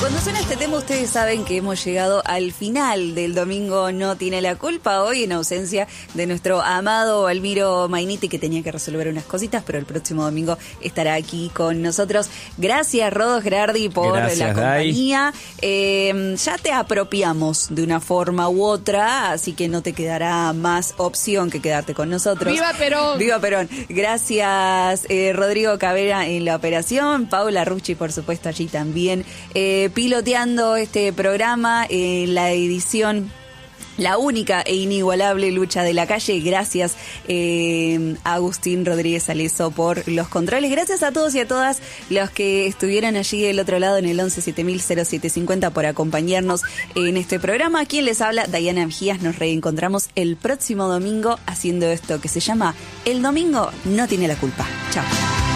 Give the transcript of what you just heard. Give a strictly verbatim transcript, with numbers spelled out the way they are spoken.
Cuando suena este tema, ustedes saben que hemos llegado al final del Domingo No Tiene la Culpa, hoy en ausencia de nuestro amado Almiro Mainiti, que tenía que resolver unas cositas, pero el próximo domingo estará aquí con nosotros. Gracias, Rodos Gerardi, por Gracias, la compañía. Eh, ya te apropiamos de una forma u otra, así que no te quedará más opción que quedarte con nosotros. ¡Viva Perón! ¡Viva Perón! Gracias, eh, Rodrigo Cabrera en la operación, Paula Rucci, por supuesto, allí también. Eh, piloteando este programa en la edición, la única e inigualable Lucha de la Calle. Gracias eh, a Agustín Rodríguez Aleso por los controles. Gracias a todos y a todas los que estuvieron allí del otro lado en el once siete mil cero siete cincuenta por acompañarnos en este programa. Quien les habla, Dayana Mejías. Nos reencontramos el próximo domingo haciendo esto que se llama El Domingo No Tiene la Culpa. Chao.